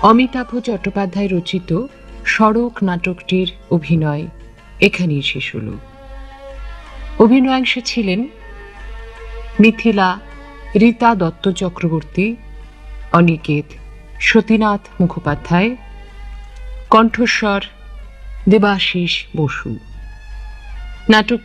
অমিতাভ চট্টোপাধ্যায় রচিত সড়ক নাটকটির অভিনয় এখানেই শেষ হল। অভিনয়াংশে ছিলেন মিথিলা, রীতা দত্ত চক্রবর্তী, অনিকেত, সতীনাথ মুখোপাধ্যায়, কণ্ঠস্বর দেবাশিস বসু। নাটক